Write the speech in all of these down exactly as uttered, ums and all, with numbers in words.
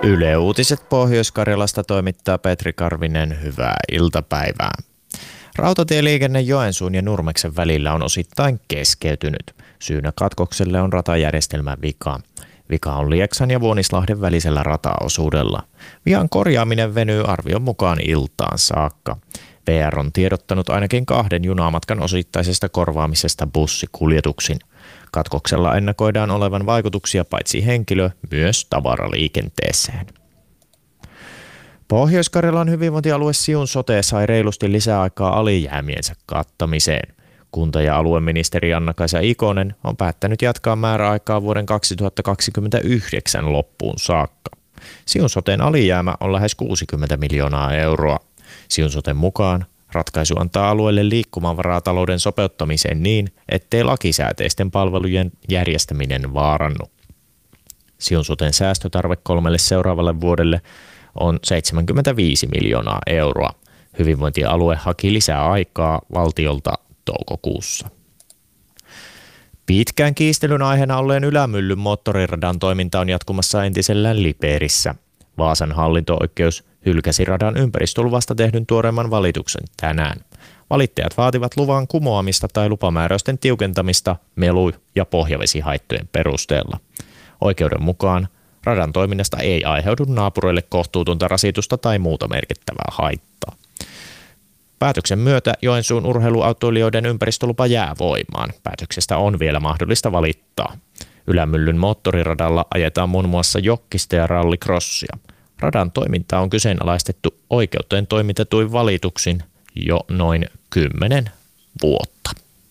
Yle Uutiset Pohjois-Karjalasta toimittaa Petri Karvinen. Hyvää iltapäivää. Rautatieliikenne Joensuun ja Nurmeksen välillä on osittain keskeytynyt. Syynä katkokselle on ratajärjestelmän vika. Vika on Lieksan ja Vuonislahden välisellä rataosuudella. Vian korjaaminen venyy arvion mukaan iltaan saakka. V R on tiedottanut ainakin kahden junamatkan osittaisesta korvaamisesta bussikuljetuksin. Katkoksella ennakoidaan olevan vaikutuksia paitsi henkilö- myös tavaraliikenteeseen. Pohjois-Karjalan hyvinvointialue Siun sote sai reilusti lisäaikaa alijäämiensä kattamiseen. Kunta- ja alueministeri Anna-Kaisa Ikonen on päättänyt jatkaa määräaikaa vuoden kaksituhattakaksikymmentäyhdeksän loppuun saakka. Siun soten alijäämä on lähes kuusikymmentä miljoonaa euroa. Siun soten mukaan ratkaisu antaa alueelle liikkumavaraa talouden sopeuttamiseen niin, ettei lakisääteisten palvelujen järjestäminen vaarannu. Siun soten säästötarve kolmelle seuraavalle vuodelle on seitsemänkymmentäviisi miljoonaa euroa. Hyvinvointialue haki lisää aikaa valtiolta toukokuussa. Pitkään kiistelyn aiheena olleen Ylämyllyn moottoriradan toiminta on jatkumassa entisellään Liperissä. Vaasan hallinto-oikeus hylkäsi radan ympäristöluvasta tehdyn tuoreemman valituksen tänään. Valittajat vaativat luvan kumoamista tai lupamääräysten tiukentamista melu- ja pohjavesihaittojen perusteella. Oikeuden mukaan radan toiminnasta ei aiheudu naapureille kohtuutonta rasitusta tai muuta merkittävää haittaa. Päätöksen myötä Joensuun urheiluautoilijoiden ympäristölupa jää voimaan. Päätöksestä on vielä mahdollista valittaa. Ylämyllyn moottoriradalla ajetaan muun muassa jokkista ja rallycrossia. Radan toiminta on kyseenalaistettu oikeuteen toimitetuin valituksin jo noin kymmenen vuotta.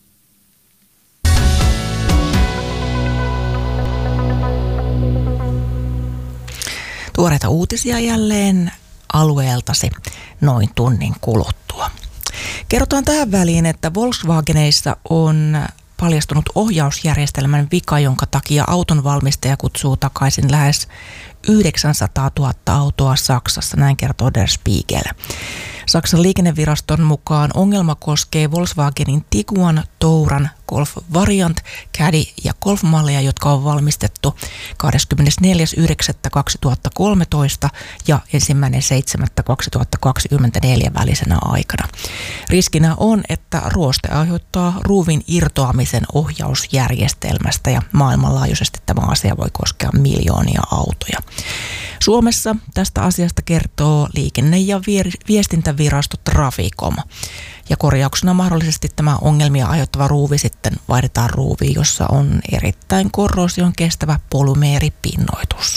Tuoreita uutisia jälleen alueeltasi noin tunnin kuluttua. Kerrotaan tähän väliin, että Volkswageneissa on paljastunut ohjausjärjestelmän vika, jonka takia auton valmistaja kutsuu takaisin lähes yhdeksänsataatuhatta autoa Saksassa, näin kertoo Der Spiegel. Saksan liikenneviraston mukaan ongelma koskee Volkswagenin Tiguan, Touran, Golf Variant, Caddy ja Golf-malleja, jotka on valmistettu kahdeskymmenesneljäs yhdeksättä kaksituhattakolmetoista ja ensimmäinen seitsemättä kaksituhattakaksikymmentäneljä välisenä aikana. Riskinä on, että ruoste aiheuttaa ruuvin irtoamisen ohjausjärjestelmästä ja maailmanlaajuisesti tämä asia voi koskea miljoonia autoja. Suomessa tästä asiasta kertoo liikenne- ja viestintävirasto Traficom. Ja korjauksena mahdollisesti tämä ongelmia aiheuttava ruuvi sitten vaihdetaan ruuviin, jossa on erittäin korrosion kestävä polymeeripinnoitus.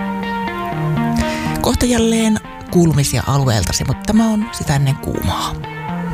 Kohta jälleen kuulumisia alueeltasi, mutta tämä on sitä ennen kuumaa.